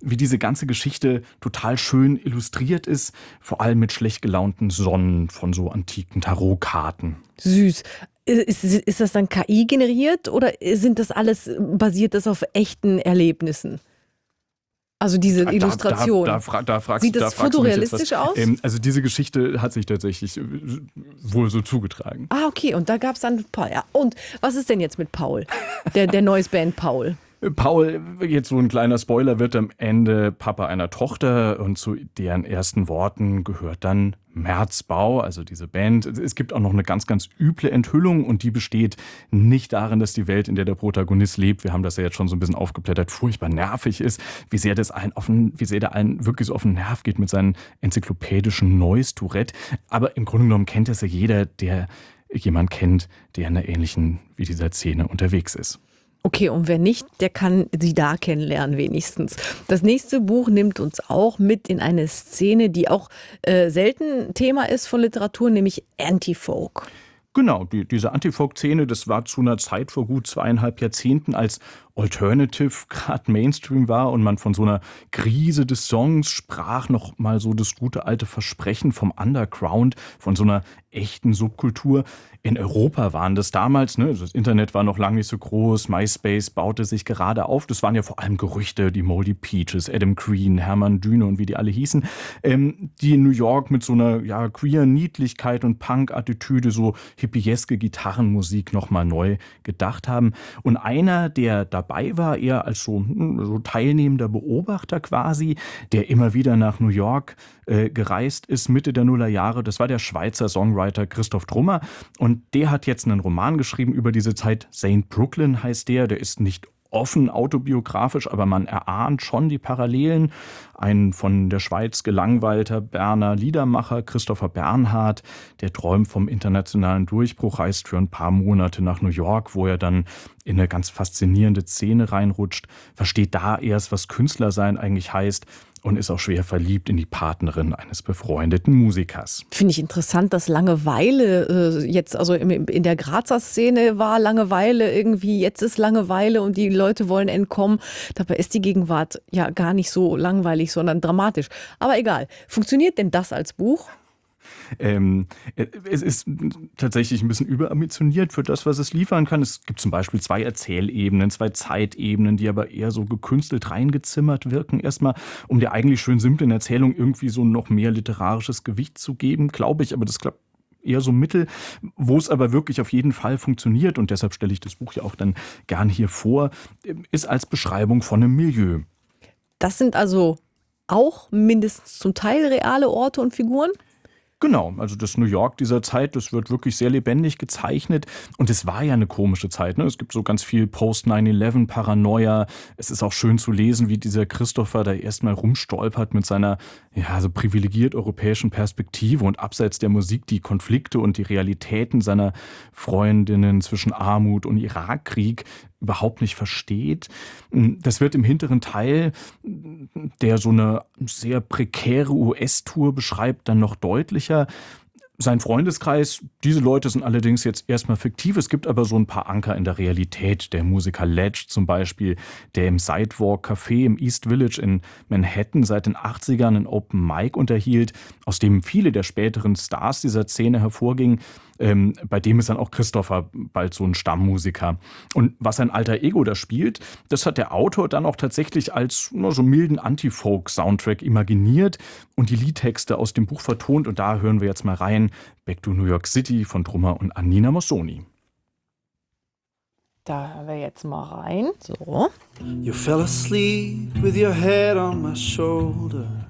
wie diese ganze Geschichte total schön illustriert ist, vor allem mit schlecht gelaunten Sonnen von so antiken Tarotkarten. Süß. Ist das dann KI generiert oder basiert das auf echten Erlebnissen? Also diese Illustration. Da fragst Sieht das fotorealistisch aus? Also diese Geschichte hat sich tatsächlich wohl so zugetragen. Ah, okay. Und da gab es dann Paul. Ja. Und was ist denn jetzt mit Paul? Der Noise Band Paul. Paul, jetzt so ein kleiner Spoiler, wird am Ende Papa einer Tochter und zu deren ersten Worten gehört dann Märzbau, also diese Band. Es gibt auch noch eine ganz, ganz üble Enthüllung und die besteht nicht darin, dass die Welt, in der der Protagonist lebt, wir haben das ja jetzt schon so ein bisschen aufgeblättert, furchtbar nervig ist, wie sehr der allen wirklich so auf den Nerv geht mit seinem enzyklopädischen Noise-Tourette. Aber im Grunde genommen kennt das ja jeder, der jemand kennt, der in einer ähnlichen wie dieser Szene unterwegs ist. Okay, und wer nicht, der kann sie da kennenlernen wenigstens. Das nächste Buch nimmt uns auch mit in eine Szene, die auch selten Thema ist von Literatur, nämlich Anti-Folk. Genau, diese Anti-Folk-Szene, das war zu einer Zeit vor gut 2,5 Jahrzehnten, als Alternative gerade Mainstream war und man von so einer Krise des Songs sprach, noch mal so das gute alte Versprechen vom Underground, von so einer echten Subkultur. In Europa waren das damals, ne, das Internet war noch lange nicht so groß, MySpace baute sich gerade auf. Das waren ja vor allem Gerüchte, die Moldy Peaches, Adam Green, Hermann Düne und wie die alle hießen, die in New York mit so einer queer Niedlichkeit und Punk-Attitüde so hippieske Gitarrenmusik nochmal neu gedacht haben. Und einer, der dabei war, eher als so teilnehmender Beobachter quasi, der immer wieder nach New York gereist ist, Mitte der Nullerjahre, das war der Schweizer Songwriter Christoph Trummer. Und der hat jetzt einen Roman geschrieben über diese Zeit. Saint Brooklyn heißt der ist nicht offen autobiografisch, aber man erahnt schon die Parallelen. Ein von der Schweiz gelangweilter Berner Liedermacher, Christopher Bernhard, der träumt vom internationalen Durchbruch, reist für ein paar Monate nach New York, wo er dann in eine ganz faszinierende Szene reinrutscht, versteht da erst, was Künstlersein eigentlich heißt und ist auch schwer verliebt in die Partnerin eines befreundeten Musikers. Finde ich interessant, dass Langeweile jetzt, also in der Grazer Szene war Langeweile irgendwie, jetzt ist Langeweile und die Leute wollen entkommen. Dabei ist die Gegenwart ja gar nicht so langweilig, sondern dramatisch. Aber egal. Funktioniert denn das als Buch? Es ist tatsächlich ein bisschen überambitioniert für das, was es liefern kann. Es gibt zum Beispiel 2 Erzählebenen, 2 Zeitebenen, die aber eher so gekünstelt reingezimmert wirken. Erstmal, um der eigentlich schön simplen Erzählung irgendwie so noch mehr literarisches Gewicht zu geben, glaube ich. Aber das klappt eher so mittel, wo es aber wirklich auf jeden Fall funktioniert. Und deshalb stelle ich das Buch ja auch dann gern hier vor, ist als Beschreibung von einem Milieu. Das sind also auch mindestens zum Teil reale Orte und Figuren? Genau, also das New York dieser Zeit, das wird wirklich sehr lebendig gezeichnet und es war ja eine komische Zeit, ne? Es gibt so ganz viel Post-9/11 Paranoia. Es ist auch schön zu lesen, wie dieser Christopher da erstmal rumstolpert mit seiner so privilegiert europäischen Perspektive und abseits der Musik die Konflikte und die Realitäten seiner Freundinnen zwischen Armut und Irakkrieg überhaupt nicht versteht. Das wird im hinteren Teil, der so eine sehr prekäre US-Tour beschreibt, dann noch deutlicher. Sein Freundeskreis, diese Leute sind allerdings jetzt erstmal fiktiv. Es gibt aber so ein paar Anker in der Realität. Der Musiker Ledge zum Beispiel, der im Sidewalk Café im East Village in Manhattan seit den 80ern ein Open Mic unterhielt, aus dem viele der späteren Stars dieser Szene hervorgingen. Bei dem ist dann auch Christopher bald so ein Stammmusiker. Und was sein alter Ego da spielt, das hat der Autor dann auch tatsächlich als so milden Anti-Folk-Soundtrack imaginiert und die Liedtexte aus dem Buch vertont. Und da hören wir jetzt mal rein. Back to New York City von Trummer und Annina Mossoni. Da hören wir jetzt mal rein. So. You fell asleep with your head on my shoulder.